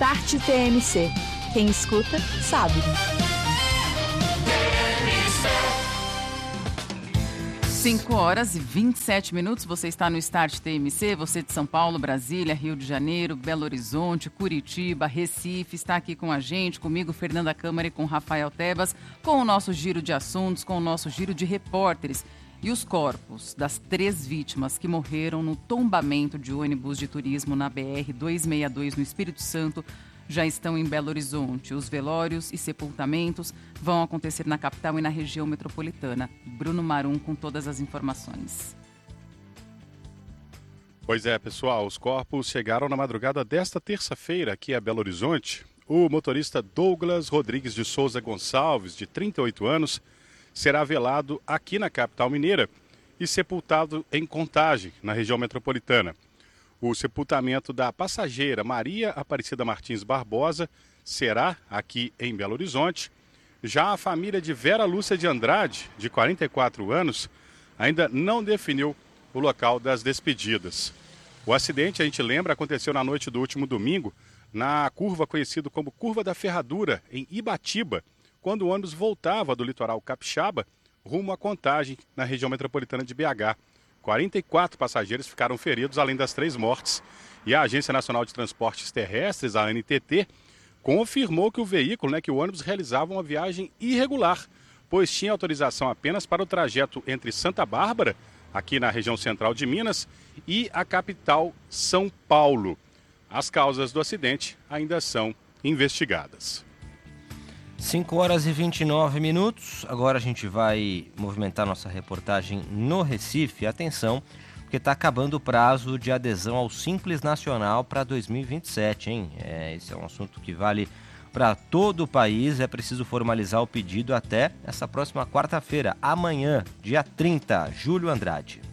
Start TMC. Quem escuta, sabe. 5h27. Você está no Start TMC, você de São Paulo, Brasília, Rio de Janeiro, Belo Horizonte, Curitiba, Recife, está aqui com a gente, comigo, Fernanda Câmara, e com Rafael Tebas, com o nosso giro de assuntos, com o nosso giro de repórteres. E os corpos das 3 vítimas que morreram no tombamento de ônibus de turismo na BR-262 no Espírito Santo já estão em Belo Horizonte. Os velórios e sepultamentos vão acontecer na capital e na região metropolitana. Bruno Marum com todas as informações. Pois é, pessoal, os corpos chegaram na madrugada desta terça-feira aqui a Belo Horizonte. O motorista Douglas Rodrigues de Souza Gonçalves, de 38 anos, será velado aqui na capital mineira e sepultado em Contagem, na região metropolitana. O sepultamento da passageira Maria Aparecida Martins Barbosa será aqui em Belo Horizonte. Já a família de Vera Lúcia de Andrade, de 44 anos, ainda não definiu o local das despedidas. O acidente, a gente lembra, aconteceu na noite do último domingo, na curva conhecida como Curva da Ferradura, em Ibatiba, quando o ônibus voltava do litoral capixaba rumo à Contagem, na região metropolitana de BH. 44 passageiros ficaram feridos, além das 3 mortes. E a Agência Nacional de Transportes Terrestres, a ANTT, confirmou que o veículo, que o ônibus realizava uma viagem irregular, pois tinha autorização apenas para o trajeto entre Santa Bárbara, aqui na região central de Minas, e a capital São Paulo. As causas do acidente ainda são investigadas. 5h29. Agora a gente vai movimentar nossa reportagem no Recife. Atenção, porque está acabando o prazo de adesão ao Simples Nacional para 2027, hein? Esse é um assunto que vale para todo o país. É preciso formalizar o pedido até essa próxima quarta-feira, amanhã, dia 30. Júlio Andrade.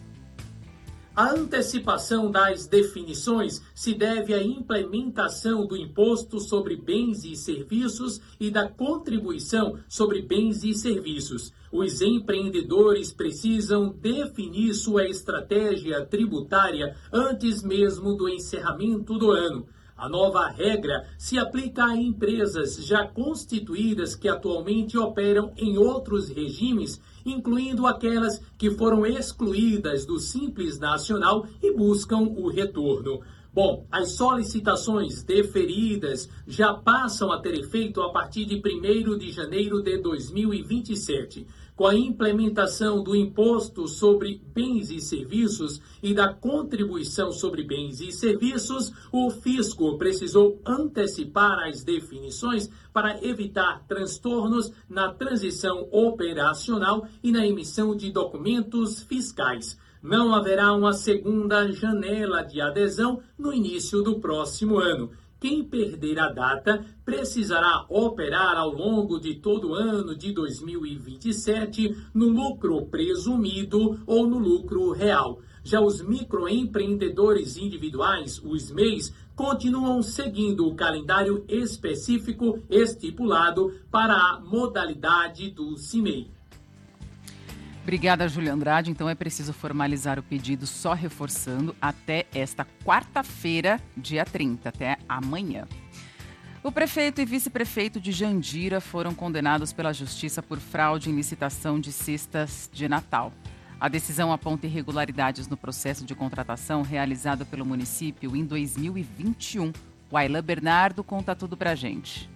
A antecipação das definições se deve à implementação do Imposto sobre Bens e Serviços e da Contribuição sobre Bens e Serviços. Os empreendedores precisam definir sua estratégia tributária antes mesmo do encerramento do ano. A nova regra se aplica a empresas já constituídas que atualmente operam em outros regimes, incluindo aquelas que foram excluídas do Simples Nacional e buscam o retorno. Bom, as solicitações deferidas já passam a ter efeito a partir de 1º de janeiro de 2027. Com a implementação do Imposto sobre Bens e Serviços e da Contribuição sobre Bens e Serviços, o fisco precisou antecipar as definições para evitar transtornos na transição operacional e na emissão de documentos fiscais. Não haverá uma segunda janela de adesão no início do próximo ano. Quem perder a data precisará operar ao longo de todo o ano de 2027 no lucro presumido ou no lucro real. Já os microempreendedores individuais, os MEIs, continuam seguindo o calendário específico estipulado para a modalidade do CIMEI. Obrigada, Júlio Andrade. Então é preciso formalizar o pedido, só reforçando, até esta quarta-feira, dia 30, até amanhã. O prefeito e vice-prefeito de Jandira foram condenados pela Justiça por fraude em licitação de cestas de Natal. A decisão aponta irregularidades no processo de contratação realizado pelo município em 2021. O Aylan Bernardo conta tudo pra gente.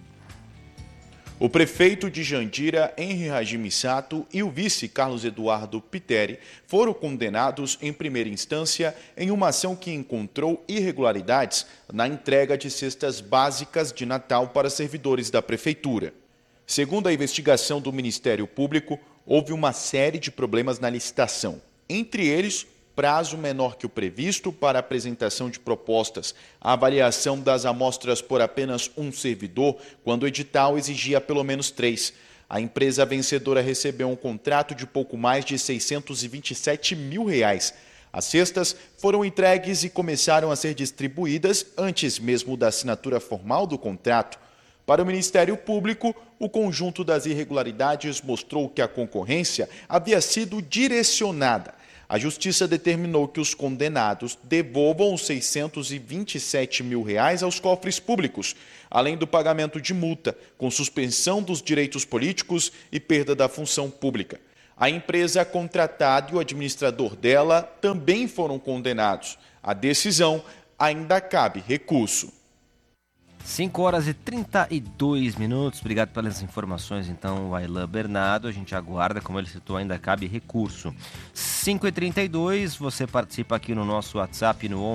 O prefeito de Jandira, Henri Hajime Sato, e o vice Carlos Eduardo Piteri foram condenados em primeira instância em uma ação que encontrou irregularidades na entrega de cestas básicas de Natal para servidores da prefeitura. Segundo a investigação do Ministério Público, houve uma série de problemas na licitação, entre eles prazo menor que o previsto para a apresentação de propostas, a avaliação das amostras por apenas um servidor, quando o edital exigia pelo menos 3. A empresa vencedora recebeu um contrato de pouco mais de R$627 mil. As cestas foram entregues e começaram a ser distribuídas antes mesmo da assinatura formal do contrato. Para o Ministério Público, o conjunto das irregularidades mostrou que a concorrência havia sido direcionada. A Justiça determinou que os condenados devolvam os R$627 mil aos cofres públicos, além do pagamento de multa, com suspensão dos direitos políticos e perda da função pública. A empresa contratada e o administrador dela também foram condenados. A decisão ainda cabe recurso. 5h32. Obrigado pelas informações, então, Ailan Bernardo. A gente aguarda, como ele citou, ainda cabe recurso. 5h32, você participa aqui no nosso WhatsApp no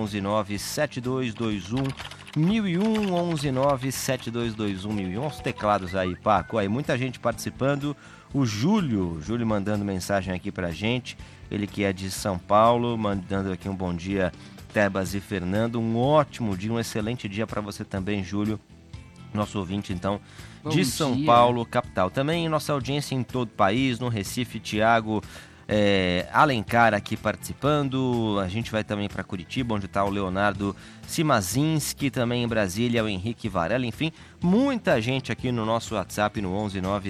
11972211001, 11972211001. Os teclados aí, Paco. Aí, muita gente participando. O Júlio mandando mensagem aqui pra gente. Ele que é de São Paulo, mandando aqui um bom dia, Tebas e Fernando. Um ótimo dia, um excelente dia para você também, Júlio, nosso ouvinte, então, de São Paulo, capital. Também nossa audiência em todo o país, no Recife, Tiago Alencar aqui participando. A gente vai também para Curitiba, onde está o Leonardo Simazinski, também em Brasília, o Henrique Varela, enfim, muita gente aqui no nosso WhatsApp no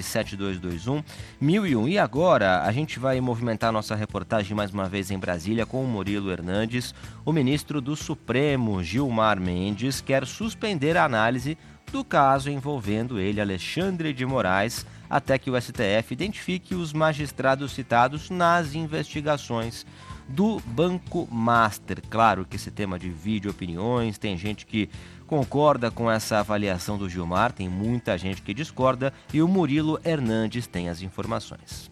11972211001. E agora a gente vai movimentar nossa reportagem mais uma vez em Brasília com o Murilo Hernandes. O ministro do Supremo, Gilmar Mendes, quer suspender a análise do caso envolvendo ele, Alexandre de Moraes, até que o STF identifique os magistrados citados nas investigações do Banco Master. Claro que esse tema divide opiniões, tem gente que concorda com essa avaliação do Gilmar, tem muita gente que discorda, e o Murilo Hernandes tem as informações.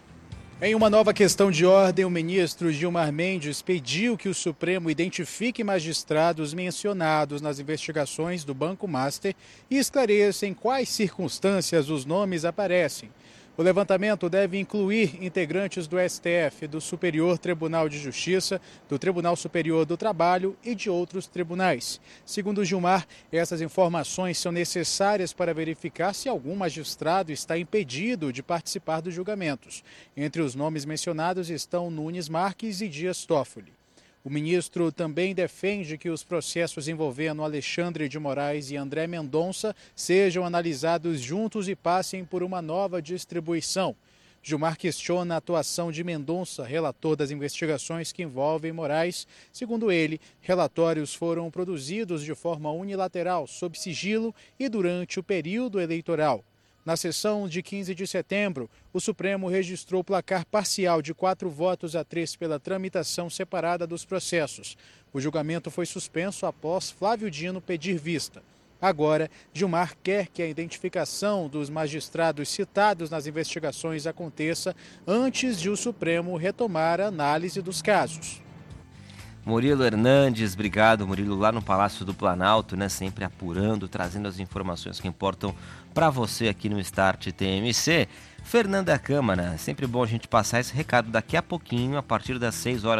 Em uma nova questão de ordem, o ministro Gilmar Mendes pediu que o Supremo identifique magistrados mencionados nas investigações do Banco Master e esclareça em quais circunstâncias os nomes aparecem. O levantamento deve incluir integrantes do STF, do Superior Tribunal de Justiça, do Tribunal Superior do Trabalho e de outros tribunais. Segundo Gilmar, essas informações são necessárias para verificar se algum magistrado está impedido de participar dos julgamentos. Entre os nomes mencionados estão Nunes Marques e Dias Toffoli. O ministro também defende que os processos envolvendo Alexandre de Moraes e André Mendonça sejam analisados juntos e passem por uma nova distribuição. Gilmar questiona a atuação de Mendonça, relator das investigações que envolvem Moraes. Segundo ele, relatórios foram produzidos de forma unilateral, sob sigilo e durante o período eleitoral. Na sessão de 15 de setembro, o Supremo registrou placar parcial de 4-3 pela tramitação separada dos processos. O julgamento foi suspenso após Flávio Dino pedir vista. Agora, Gilmar quer que a identificação dos magistrados citados nas investigações aconteça antes de o Supremo retomar a análise dos casos. Murilo Hernandes, obrigado, Murilo, lá no Palácio do Planalto, né, sempre apurando, trazendo as informações que importam para você aqui no Start TMC. Fernanda Câmara, sempre bom a gente passar esse recado daqui a pouquinho, a partir das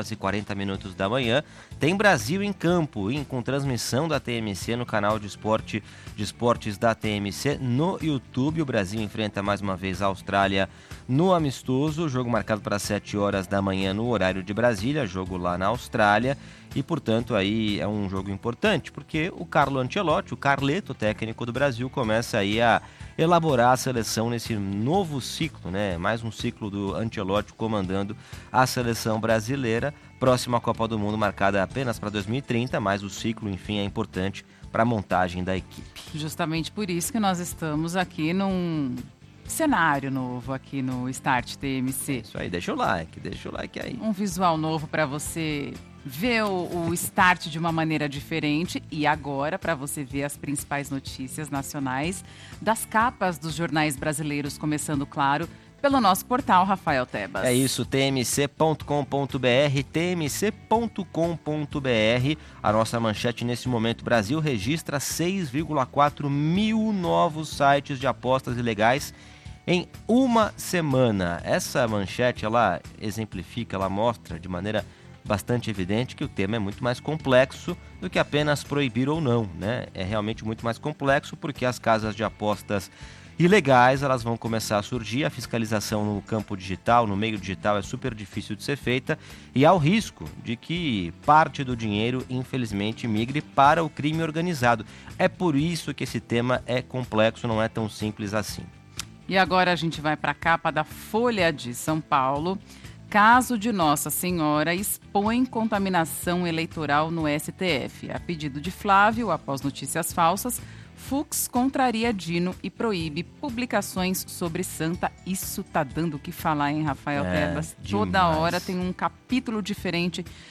6h40 da manhã, tem Brasil em Campo, com transmissão da TMC no canal de esportes da TMC no YouTube. O Brasil enfrenta mais uma vez a Austrália no amistoso, jogo marcado para 7h da manhã no horário de Brasília, jogo lá na Austrália. E, portanto, aí é um jogo importante, porque o Carlo Ancelotti, o Carleto, técnico do Brasil, começa aí a elaborar a seleção nesse novo ciclo, né? Mais um ciclo do Ancelotti comandando a seleção brasileira. Próxima Copa do Mundo marcada apenas para 2030, mas o ciclo, enfim, é importante para a montagem da equipe. Justamente por isso que nós estamos aqui num cenário novo aqui no Start TMC. Isso aí, deixa o like aí. Um visual novo para você ver o Start de uma maneira diferente e agora para você ver as principais notícias nacionais das capas dos jornais brasileiros, começando, claro, pelo nosso portal, Rafael Tebas. É isso, tmc.com.br, tmc.com.br. A nossa manchete nesse momento: Brasil registra 6,4 mil novos sites de apostas ilegais em uma semana. Essa manchete, ela exemplifica, ela mostra de maneira bastante evidente que o tema é muito mais complexo do que apenas proibir ou não, né? É realmente muito mais complexo porque as casas de apostas ilegais, elas vão começar a surgir, a fiscalização no campo digital, no meio digital, é super difícil de ser feita e há o risco de que parte do dinheiro, infelizmente, migre para o crime organizado. É por isso que esse tema é complexo, não é tão simples assim. E agora a gente vai para a capa da Folha de São Paulo. Caso de Nossa Senhora expõe contaminação eleitoral no STF. A pedido de Flávio, após notícias falsas, Fux contraria Dino e proíbe publicações sobre Santa. Isso tá dando o que falar, hein, Rafael Tebas? Toda hora tem um capítulo diferente